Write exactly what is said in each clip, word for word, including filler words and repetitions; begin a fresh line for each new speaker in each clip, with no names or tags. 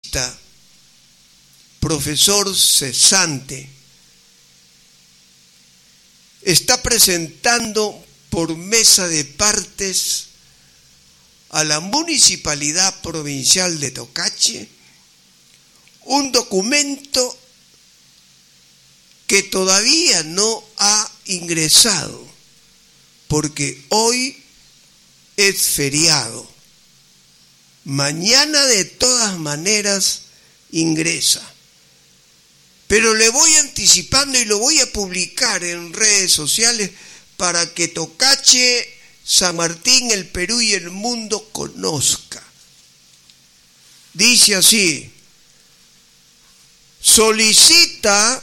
periodista, profesor cesante, está presentando por mesa de partes a la Municipalidad Provincial de Tocache un documento que todavía no ha ingresado, porque hoy es feriado. Mañana de todas maneras ingresa. Pero le voy anticipando y lo voy a publicar en redes sociales para que Tocache, San Martín, el Perú y el mundo conozca. Dice así: solicita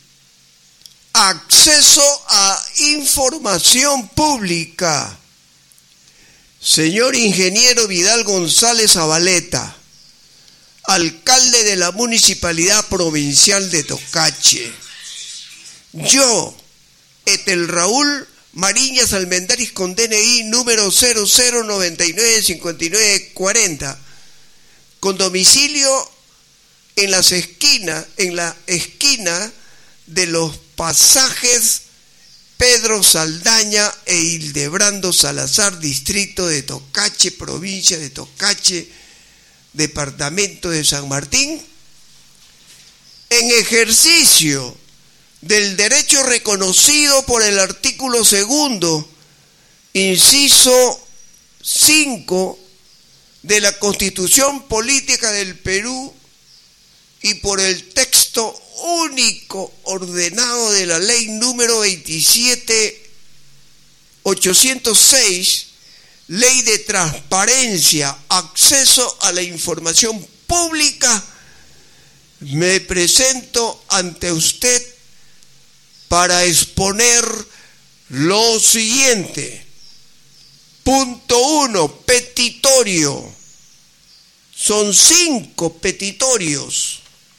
acceso a información pública. Señor ingeniero Vidal González Zabaleta, alcalde de la Municipalidad Provincial de Tocache. Yo, Etel Raúl Mariñas Almendaris, con D N I número cero cero nueve nueve cinco nueve cuatro cero, con domicilio en las esquinas, en la esquina de los pasajes Pedro Saldaña e Hildebrando Salazar, distrito de Tocache, provincia de Tocache, departamento de San Martín, en ejercicio del derecho reconocido por el artículo segundo, inciso cinco de la Constitución Política del Perú y por el texto único ordenado de la ley número veintisiete mil ochocientos seis, Ley de Transparencia, Acceso a la Información Pública, me presento ante usted para exponer lo siguiente. Punto uno, petitorio. Son cinco petitorios.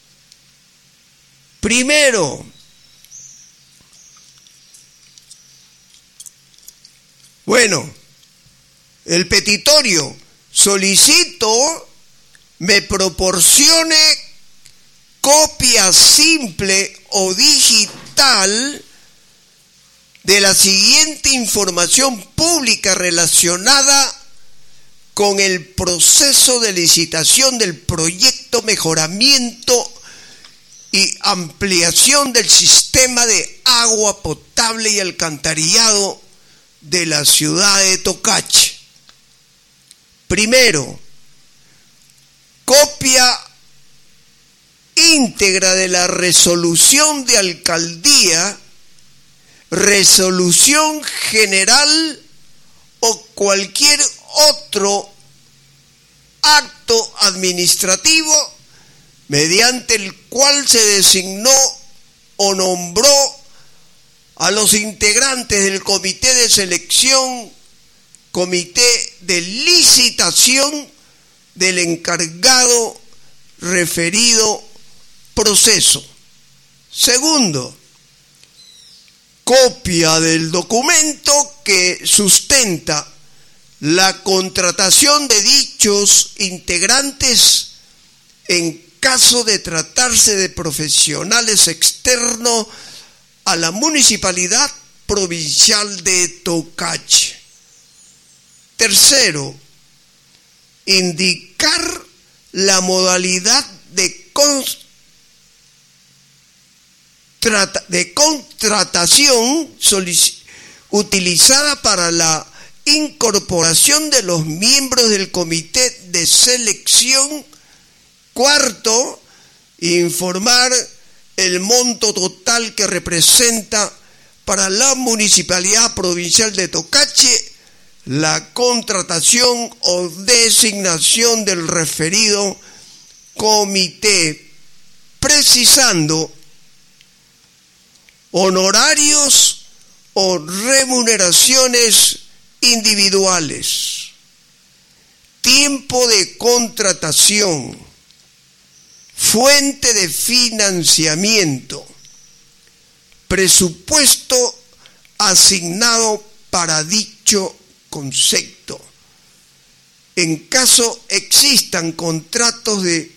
Primero, bueno, el petitorio: solicito me proporcione copia simple o digital de la siguiente información pública relacionada con el proceso de licitación del proyecto mejoramiento y ampliación del sistema de agua potable y alcantarillado de la ciudad de Tocache. Primero, copia íntegra de la resolución de alcaldía, resolución general o cualquier otro acto administrativo mediante el cual se designó o nombró a los integrantes del comité de selección, comité de licitación del encargado referido proceso. Segundo, copia del documento que sustenta la contratación de dichos integrantes en caso de tratarse de profesionales externos a la Municipalidad Provincial de Tocache. Tercero, indicar la modalidad de, constrata, de contratación utilizada para la incorporación de los miembros del comité de selección. Cuarto, informar el monto total que representa para la Municipalidad Provincial de Tocache la contratación o designación del referido comité, precisando honorarios o remuneraciones individuales, tiempo de contratación, fuente de financiamiento, presupuesto asignado para dicho concepto. En caso existan contratos de